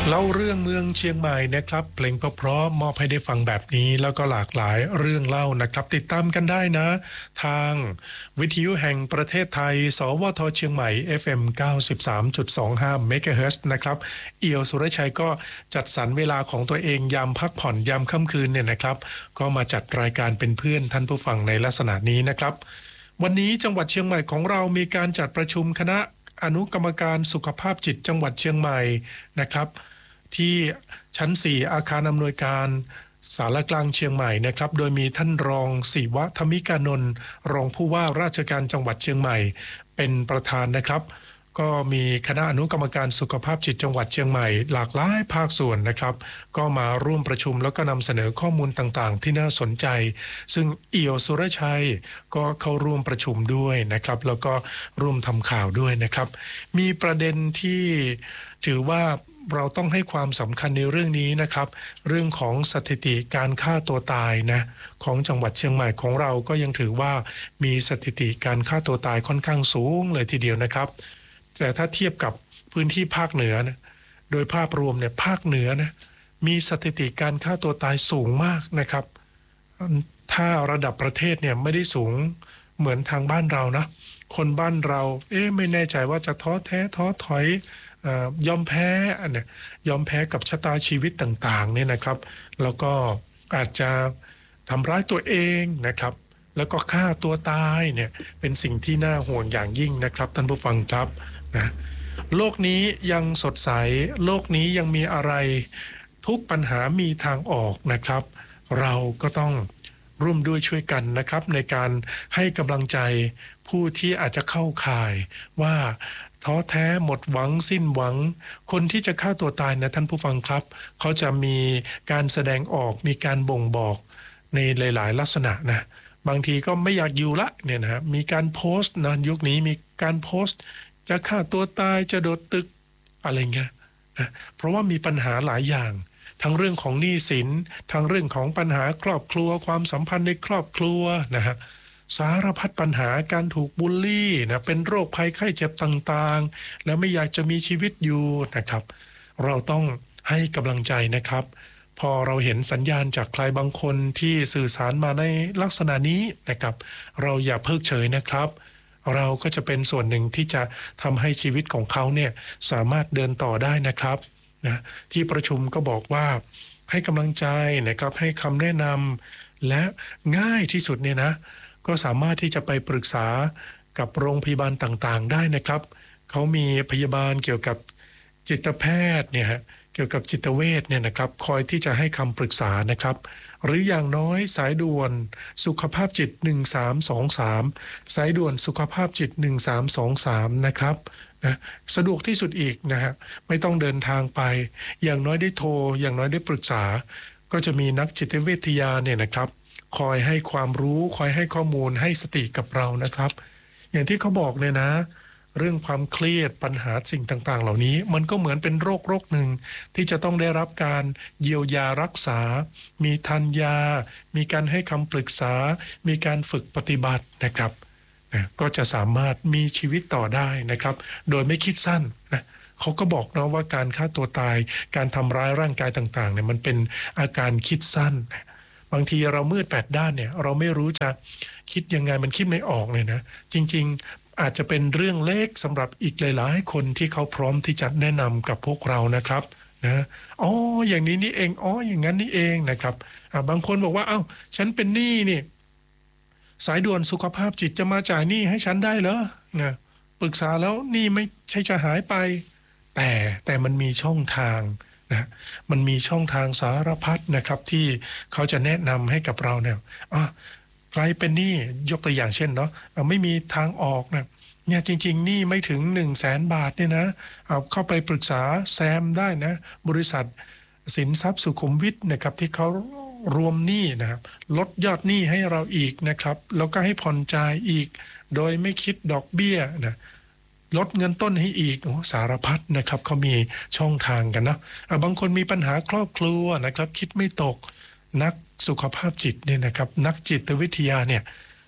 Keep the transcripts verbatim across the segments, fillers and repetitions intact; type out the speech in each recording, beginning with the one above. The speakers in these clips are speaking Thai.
เล่าเรื่องเมืองเชียงใหม่นะครับเพลงเพราะๆมอบให้ได้ฟังแบบนี้แล้วก็หลากหลายเรื่องเล่านะครับติดตามกันได้นะทางวิทยุแห่งประเทศไทยสวทเชียงใหม่ เอฟ เอ็ม เก้าสิบสามจุดสองห้า เมกะเฮิรตซ์นะครับเอี่ยวสุรชัยก็จัดสรรเวลาของตัวเองยามพักผ่อนยามค่ำคืนเนี่ยนะครับก็มาจัดรายการเป็นเพื่อนท่านผู้ฟังในลักษณะนี้นะครับวันนี้จังหวัดเชียงใหม่ของเรามีการจัดประชุมคณะอนุกรรมการสุขภาพจิตจังหวัดเชียงใหม่นะครับที่ชั้นสี่อาคารอำนวยการสารกลางเชียงใหม่นะครับโดยมีท่านรองศิวะธมิกานนท์รองผู้ว่าราชการจังหวัดเชียงใหม่เป็นประธานนะครับก็มีคณะอนุกรรมการสุขภาพจิตจังหวัดเชียงใหม่หลากหลายภาคส่วนนะครับก็มาร่วมประชุมแล้วก็นำเสนอข้อมูลต่างๆที่น่าสนใจซึ่งเอี่ยวสุรชัยก็เข้าร่วมประชุมด้วยนะครับแล้วก็ร่วมทำข่าวด้วยนะครับมีประเด็นที่ถือว่าเราต้องให้ความสำคัญในเรื่องนี้นะครับเรื่องของสถิติการฆ่าตัวตายนะของจังหวัดเชียงใหม่ของเราก็ยังถือว่ามีสถิติการฆ่าตัวตายค่อนข้างสูงเลยทีเดียวนะครับแต่ถ้าเทียบกับพื้นที่ภาคเหนือนะโดยภาพรวมเนี่ยภาคเหนือนะมีสถิติการฆ่าตัวตายสูงมากนะครับถ้าระดับประเทศเนี่ยไม่ได้สูงเหมือนทางบ้านเรานะคนบ้านเราเอ๊ะไม่แน่ใจว่าจะท้อแท้ท้อถอยยอมแพ้เนี่ยยอมแพ้กับชะตาชีวิตต่างๆเนี่ยนะครับแล้วก็อาจจะทำร้ายตัวเองนะครับแล้วก็ฆ่าตัวตายเนี่ยเป็นสิ่งที่น่าห่วงอย่างยิ่งนะครับท่านผู้ฟังครับนะโลกนี้ยังสดใสโลกนี้ยังมีอะไรทุกปัญหามีทางออกนะครับเราก็ต้องร่วมด้วยช่วยกันนะครับในการให้กำลังใจผู้ที่อาจจะเข้าข่ายว่าท้อแท้หมดหวังสิ้นหวังคนที่จะฆ่าตัวตายนะท่านผู้ฟังครับเขาจะมีการแสดงออกมีการบ่งบอกในหลายๆลักษณะนะบางทีก็ไม่อยากอยู่ละเนี่ยนะมีการโพสต์นะยุคนี้มีการโพสต์จะฆ่าตัวตายจะโดดตึกอะไรเงี้ยนะเพราะว่ามีปัญหาหลายอย่างทั้งเรื่องของหนี้สินทั้งเรื่องของปัญหาครอบครัวความสัมพันธ์ในครอบครัวนะฮะสารพัดปัญหาการถูกบูลลี่นะเป็นโรคภัยไข้เจ็บต่างๆแล้วไม่อยากจะมีชีวิตอยู่นะครับเราต้องให้กำลังใจนะครับพอเราเห็นสัญญาณจากใครบางคนที่สื่อสารมาในลักษณะนี้นะครับเราอย่าเพิกเฉยนะครับเราก็จะเป็นส่วนหนึ่งที่จะทำให้ชีวิตของเขาเนี่ยสามารถเดินต่อได้นะครับนะที่ประชุมก็บอกว่าให้กำลังใจนะครับให้คำแนะนำและง่ายที่สุดเนี่ยนะก็สามารถที่จะไปปรึกษากับโรงพยาบาลต่างๆได้นะครับเขามีพยาบาลเกี่ยวกับจิตแพทย์เนี่ยฮะเกี่ยวกับจิตเวชเนี่ยนะครับคอยที่จะให้คำปรึกษานะครับหรืออย่างน้อยสายด่วนสุขภาพจิตหนึ่งสามสองสามสายด่วนสุขภาพจิตหนึ่งสามสองสามนะครับนะสะดวกที่สุดอีกนะฮะไม่ต้องเดินทางไปอย่างน้อยได้โทรอย่างน้อยได้ปรึกษาก็จะมีนักจิตวิทยาเนี่ยนะครับคอยให้ความรู้คอยให้ข้อมูลให้สติกับเรานะครับอย่างที่เขาบอกเลยนะเรื่องความเครียดปัญหาสิ่งต่างๆเหล่านี้มันก็เหมือนเป็นโรคโรคหนึ่งที่จะต้องได้รับการเยียวยารักษามีทานยามีการให้คำปรึกษามีการฝึกปฏิบัตินะครับนะก็จะสามารถมีชีวิตต่อได้นะครับโดยไม่คิดสั้นนะเขาก็บอกนะว่าการฆ่าตัวตายการทำร้ายร่างกายต่างๆเนี่ยมันเป็นอาการคิดสั้นบางทีเรามืดแปดด้านเนี่ยเราไม่รู้จะคิดยังไงมันคิดไม่ออกเลยนะจริงๆอาจจะเป็นเรื่องเล็กสำหรับอีกหลายๆคนที่เขาพร้อมที่จะแนะนำกับพวกเรานะครับนะอ๋ออย่างนี้นี่เองอ๋ออย่างนั้นนี่เองนะครับบางคนบอกว่าเอ้าฉันเป็นหนี้นี่สายด่วนสุขภาพจิตจะมาจ่ายหนี้ให้ฉันได้เหรอนะปรึกษาแล้วหนี้ไม่ใช่จะหายไปแต่แต่มันมีช่องทางนะมันมีช่องทางสารพัดนะครับที่เขาจะแนะนำให้กับเราเนี่ยอ่ะใครเป็นหนี้ยกตัวอย่างเช่นเนาะไม่มีทางออกนะเนี่ยจริงๆหนี้ไม่ถึง หนึ่งแสน บาทเนี่ยนะเอาเข้าไปปรึกษาแซมได้นะบริษัทสินทรัพย์สุขุมวิทนะครับที่เขารวมหนี้นะครับลดยอดหนี้ให้เราอีกนะครับแล้วก็ให้ผ่อนจ่ายอีกโดยไม่คิดดอกเบี้ยนะลดเงินต้นให้อีกโอ้สารพัดนะครับเขามีช่องทางกันนะบางคนมีปัญหาครอบครัวนะครับคิดไม่ตกนักสุขภาพจิตเนี่ยนะครับนักจิตวิทยาเนี่ย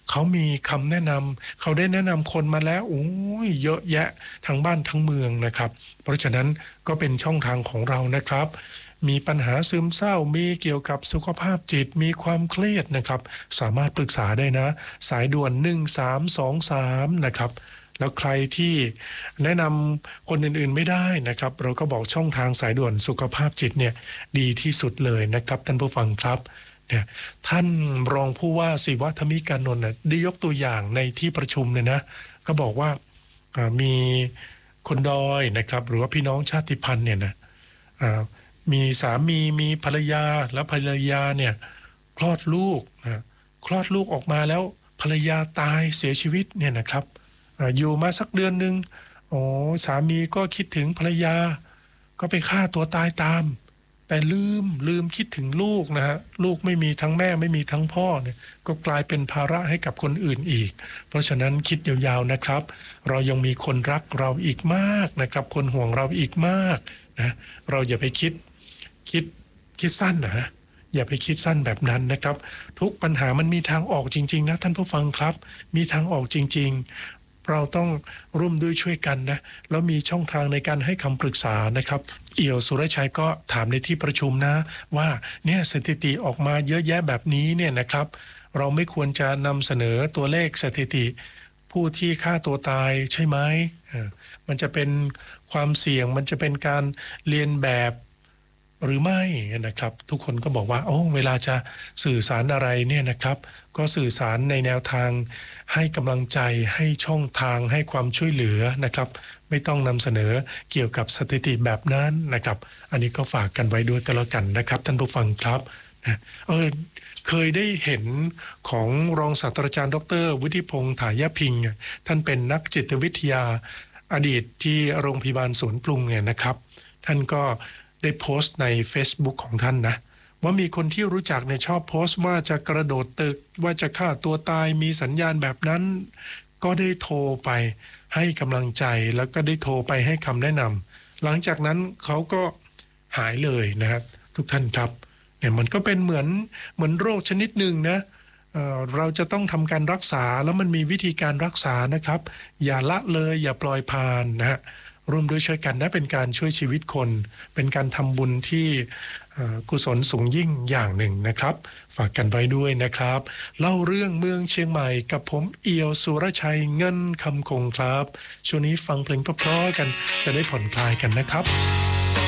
เขามีคำแนะนำเขาได้แนะนำคนมาแล้วโอ้ยเยอะแยะทั้งบ้านทั้งเมืองนะครับเพราะฉะนั้นก็เป็นช่องทางของเรานะครับมีปัญหาซึมเศร้ามีเกี่ยวกับสุขภาพจิตมีความเครียดนะครับสามารถปรึกษาได้นะสายด่วนหนึ่งสามสองสามนะครับแล้วใครที่แนะนำคนอื่นๆไม่ได้นะครับเราก็บอกช่องทางสายด่วนสุขภาพจิตเนี่ยดีที่สุดเลยนะครับท่านผู้ฟังครับเนี่ยท่านรองผู้ว่าศิวธมิกานนท์ได้ยกตัวอย่างในที่ประชุมเนี่ยนะก็บอกว่ามีคนดอยนะครับหรือว่าพี่น้องชาติพันธุ์เนี่ยนะมีสามีมีภรรยาแล้วภรรยาเนี่ยคลอดลูกนะคลอดลูกออกมาแล้วภรรยาตายเสียชีวิตเนี่ยนะครับอยู่มาสักเดือนหนึ่งโอ้สามีก็คิดถึงภรรยาก็ไปฆ่าตัวตายตามแต่ลืมลืมคิดถึงลูกนะฮะลูกไม่มีทั้งแม่ไม่มีทั้งพ่อเนี่ยก็กลายเป็นภาระให้กับคนอื่นอีกเพราะฉะนั้นคิดยาวๆนะครับเรายังมีคนรักเราอีกมากนะครับคนห่วงเราอีกมากนะเราอย่าไปคิดคิดคิดสั้นนะอย่าไปคิดสั้นแบบนั้นนะครับทุกปัญหามันมีทางออกจริงๆนะท่านผู้ฟังครับมีทางออกจริงๆเราต้องร่วมด้วยช่วยกันนะแล้วมีช่องทางในการให้คำปรึกษานะครับเอี่ยวสุรชัยก็ถามในที่ประชุมนะว่าเนี่ยสถิติออกมาเยอะแยะแบบนี้เนี่ยนะครับเราไม่ควรจะนำเสนอตัวเลขสถิติผู้ที่ฆ่าตัวตายใช่ไหมมันจะเป็นความเสี่ยงมันจะเป็นการเรียนแบบหรือไม่นะครับทุกคนก็บอกว่าโอ้เวลาจะสื่อสารอะไรเนี่ยนะครับก็สื่อสารในแนวทางให้กำลังใจให้ช่องทางให้ความช่วยเหลือนะครับไม่ต้องนำเสนอเกี่ยวกับสถิติแบบนั้นนะครับอันนี้ก็ฝากกันไว้ด้วยกันแล้วกันนะครับท่านผู้ฟังครับนะเออเคยได้เห็นของรองศาสตราจารย์ดร.วุฒิพงษ์ถายพิงค์ท่านเป็นนักจิตวิทยาอดีตที่โรงพยาบาลสวนปรุงเนี่ยนะครับท่านก็ได้โพสต์ใน Facebook ของท่านนะว่ามีคนที่รู้จักเนี่ยชอบโพสต์ว่าจะกระโดดตึกว่าจะฆ่าตัวตายมีสัญญาณแบบนั้นก็ได้โทรไปให้กำลังใจแล้วก็ได้โทรไปให้คำแนะนำหลังจากนั้นเขาก็หายเลยนะครับทุกท่านครับเนี่ยมันก็เป็นเหมือนเหมือนโรคชนิดหนึ่งนะ เอ่อ เราจะต้องทำการรักษาแล้วมันมีวิธีการรักษานะครับอย่าละเลยอย่าปล่อยผ่านนะฮะร่วมด้วยช่วยกันนะเป็นการช่วยชีวิตคนเป็นการทำบุญที่กุศลสูงยิ่งอย่างหนึ่งนะครับฝากกันไว้ด้วยนะครับเล่าเรื่องเมืองเชียงใหม่กับผมเอี่ยวสุรชัยเงินคำคงครับช่วงนี้ฟังเพลงเพราะๆกันจะได้ผ่อนคลายกันนะครับ